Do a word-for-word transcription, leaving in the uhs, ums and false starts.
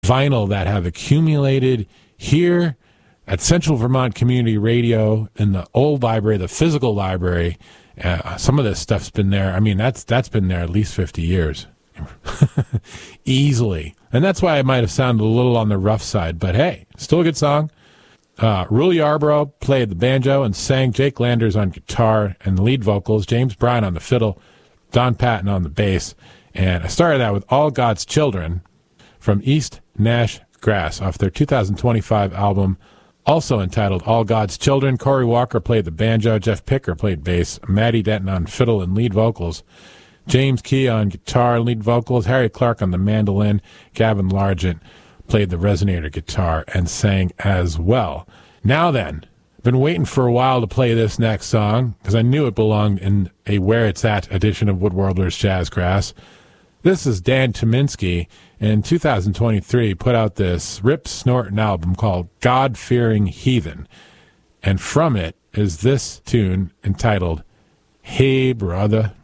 vinyl that have accumulated here at Central Vermont Community Radio in the old library, the physical library. Uh, some of this stuff's been there. I mean, that's that's been there at least fifty years. Easily. And that's why it might have sounded a little on the rough side. But hey, still a good song. Uh, Rule Yarborough played the banjo and sang. Jake Landers on guitar and the lead vocals. James Bryan on the fiddle. Don Patton on the bass. And I started that with All God's Children from East Nash Grass off their two thousand twenty-five album, also entitled All God's Children. Corey Walker played the banjo. Jeff Picker played bass. Maddie Denton on fiddle and lead vocals. James Key on guitar and lead vocals. Harry Clark on the mandolin. Gavin Largent played the resonator guitar and sang as well. Now then, been waiting for a while to play this next song because I knew it belonged in a Where It's At edition of Woodworlders Jazzgrass. This is Dan Tyminski. In two thousand twenty-three, put out this Rip Snorton album called God-Fearing Heathen. And from it is this tune entitled Hey Brother.